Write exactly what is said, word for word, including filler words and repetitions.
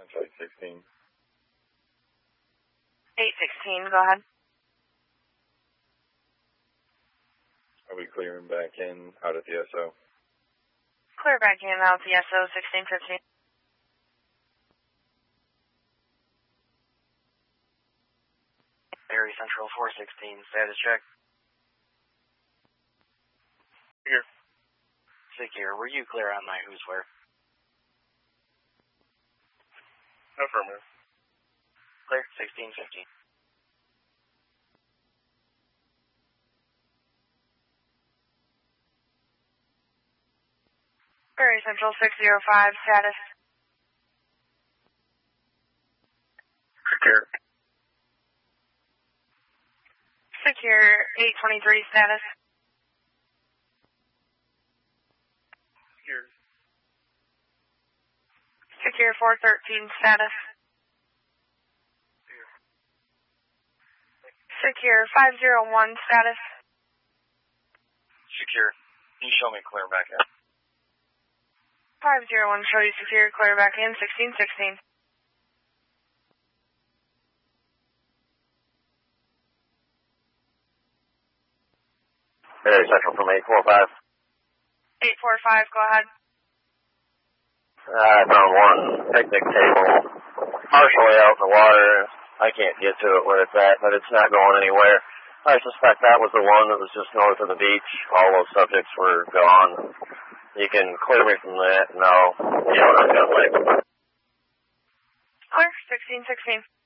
Central eight sixteen. eight sixteen, go ahead. Are we clearing back in out at the S O? Clear back in out at the S O, sixteen fifteen. Area Central four sixteen, status check. Here. Secure, were you clear on my who's where? Affirmative. Clear, sixteen fifteen. Area Central six zero five, status. Secure. Secure eight twenty-three, status. Secure. Secure four thirteen, status. Secure. Secure five zero one, status. Secure. Can you show me clear back in? five zero one, show you secure, clear back in, sixteen sixteen. Area Central from eight four five. eight four five, go ahead. I found one picnic table partially out in the water. I can't get to it where it's at, but it's not going anywhere. I suspect that was the one that was just north of the beach. All those subjects were gone. You can clear me from that. No, you don't have to. Clear, sixteen sixteen.